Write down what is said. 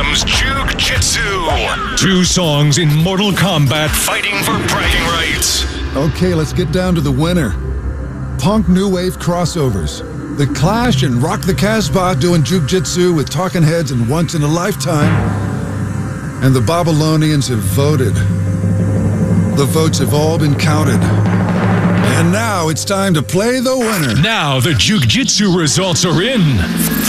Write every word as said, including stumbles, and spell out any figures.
comes Juke Jitsu. Two songs in Mortal Kombat fighting for bragging rights. Okay, let's get down to the winner. Punk New Wave crossovers. The Clash and Rock the Casbah doing Juke Jitsu with Talking Heads and Once in a Lifetime. And the Babylonians have voted. The votes have all been counted. And now it's time to play the winner. Now the Juke Jitsu results are in.